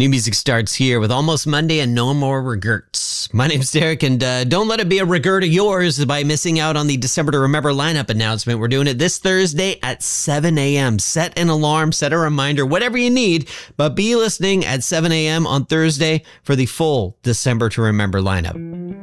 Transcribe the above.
New music starts here with Almost Monday and No More Regrets. My name's Derek, and don't let it be a regret of yours by missing out on the December to Remember lineup announcement. We're doing it this Thursday at 7 a.m. Set an alarm, set a reminder, whatever you need, but be listening at 7 a.m. on Thursday for the full December to Remember lineup.